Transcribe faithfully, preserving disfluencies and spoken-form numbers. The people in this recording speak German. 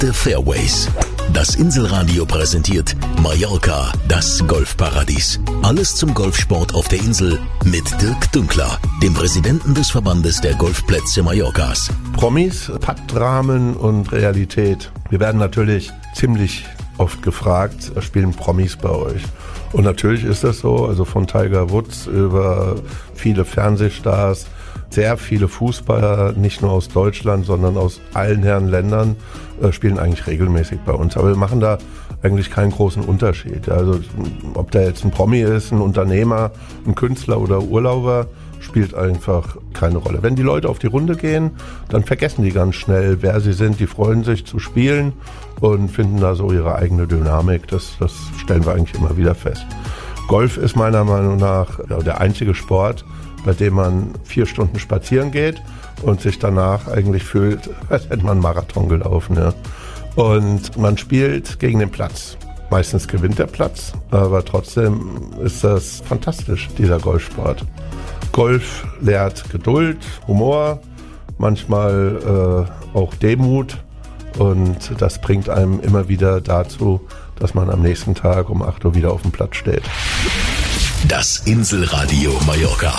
The Fairways. Das Inselradio präsentiert Mallorca, das Golfparadies. Alles zum Golfsport auf der Insel mit Dirk Dünkler, dem Präsidenten des Verbandes der Golfplätze Mallorcas. Promis, Paktrahmen und Realität. Wir werden natürlich ziemlich oft gefragt, spielen Promis bei euch? Und natürlich ist das so, also von Tiger Woods über viele Fernsehstars, sehr viele Fußballer, nicht nur aus Deutschland, sondern aus allen Herren Ländern, äh, spielen eigentlich regelmäßig bei uns. Aber wir machen da eigentlich keinen großen Unterschied. Also ob der jetzt ein Promi ist, ein Unternehmer, ein Künstler oder Urlauber, spielt einfach keine Rolle. Wenn die Leute auf die Runde gehen, dann vergessen die ganz schnell, wer sie sind. Die freuen sich zu spielen und finden da so ihre eigene Dynamik. Das, das stellen wir eigentlich immer wieder fest. Golf ist meiner Meinung nach ja, der einzige Sport, bei dem man vier Stunden spazieren geht und sich danach eigentlich fühlt, als hätte man einen Marathon gelaufen. Ja. Und man spielt gegen den Platz. Meistens gewinnt der Platz, aber trotzdem ist das fantastisch, dieser Golfsport. Golf lehrt Geduld, Humor, manchmal äh, auch Demut und das bringt einem immer wieder dazu, dass man am nächsten Tag um acht Uhr wieder auf dem Platz steht. Das Inselradio Mallorca.